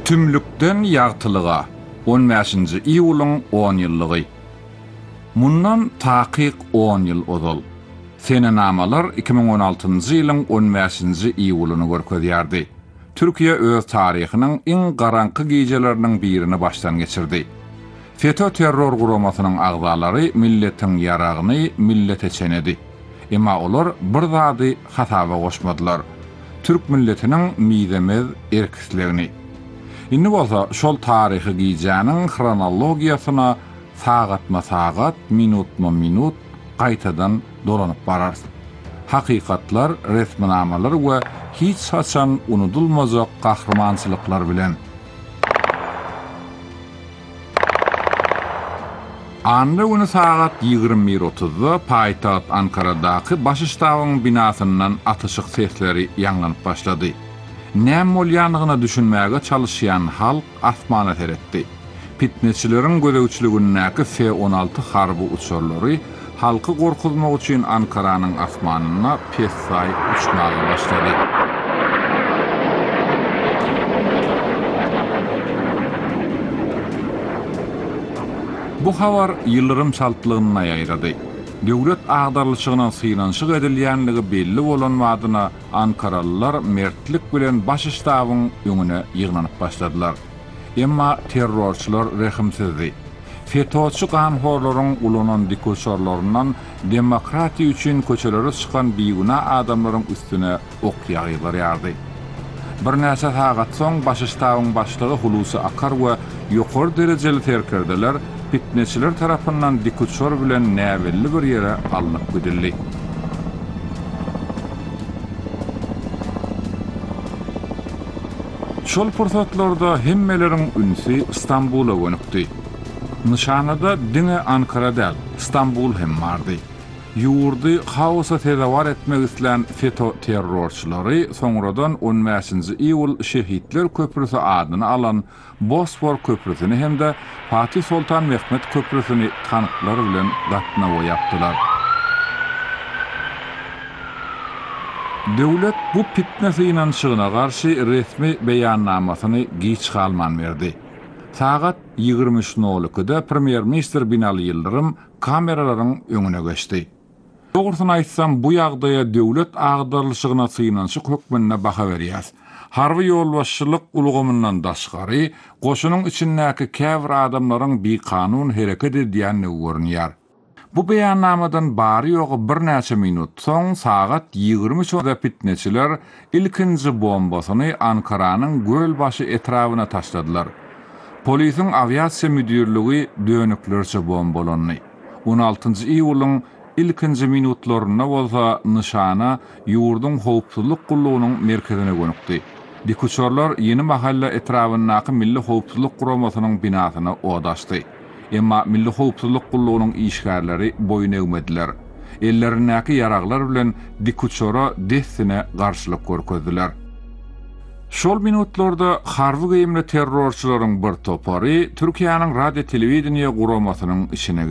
Tümlükden ýagtylyga 15-nji iýulyň 10 ýyllygy. Mundan taqiq 10 ýyl ozal. Senenamalar 2016-njy ýylyň 15-nji iýulyny görkezýärdi. Türkiýe öz taryhynyň iň garanky geceleriniň birini başdan geçirdi. FETÖ terror guramasynyň agzalary milletiň ýaragyny millete çenedi. Emma olar bir zady hataga goşmadylar. Türk milletiniň miýdemez erkisligini. Indi bolsa şol taryhy gijanyň kronologiýasyna sagatma-sagat, minutma-minut gaýtadan dolanyp barar. Hakykatlar, resminamalar we hiç saçan unudulmazak gahrmançylyklar bilen. Andy güni sagat 21:30-da paýtagat Ankaradaky Başyştabyň binasyndan atyşyk sesleri ýanlanyp başlady. Näme bolýanlygyny düşünmäge çalışýan halk asmana teretdi. Fitneçileriň gödäwçiligindäki F-16 harby uçurlary halky gorkutmak üçin Ankaranyň asmanyna pesay uçmagy başlady. Bu habar ýyllyrym saltlygyna ýaýrady. Döwlet agdarlyşygynyň syýlanşyk edilýänligi belli bolan wadyna Ankaralylar mertlik bilen Başyştabyň öňüne ýygnanyp başladylar. Emma terrorçylar rehimsizdi. FETÖ'çü ganhorlaryň ulanan dikoşorlaryndan demokratiýa üçin köçelere çykan beýguna adamlaryň üstüne ok ýaýylýardy. Bir näçe sagat soň Başyştabyň başlygy Hulusi Akar we ýokary derejeli terkerdeler fitneçiler tarapyndan dikoşor bilen näwelli bir ýere alınıp gidildi. Şol pursatlarda hemmeleriň ünsi Istanbula gönükdi. Nişanada diňe Ankara däl, Istanbul hem bardy. Ýurdy haosa tezawar etmek isleýän FETÖ terrorçylary soňradan 15-nji iýul Şehitler köprüsi adyny alan Bosfor köprüsini hemde Fatih Sultan Mehmet köprüsini tanyklar bilen gatnawa ýapdylar. Döwlet bu fitnesi inançygyna garşy resmi beýannamasyny giç galman berdi. Sagat 23:02-de Premier Minister Binali Yıldırım kameralaryň öňüne geçdi. Dogrusyny aýtsam, bu ýagdaýa döwlet agdarlyşygyna syýnançyk hökmüne baha berýär. Harby ýolbaşçylyk ulgamyndan daşgary, goşunyň içindäki käbir adamlaryň bekanun hereket edýäni görünýär. Bu beýannamadan bary ýogy bir näçe minut soň sagat 20:00-da fitneçiler ilkinji bombasyny Ankaranyň Gölbaşy etrawyna taşladylar. Polisiň aviasiýa müdirligi dönüklerçe bombalandy. 16-njy iýulyň ilkinji minutlaryna bolsa nişana ýurdun howpsuzlyk gullugynyň merkezine gönükdi. Dikoşorlar Ýeni Mahalla etrawyndaky Milli Howpsuzlyk Guramasynyň binasyna odaşdy. Emma Milli Howpsuzlyk gullugynyň işgärleri boyun egmediler. Ellerindäki ýaraglar bilen dikoşora dessine garşylyk görkezdiler. Şol minutlarda harby geyimli terrorçylaryň bir topary Türkiýanyň radio telewizioniýa guramasynyň işine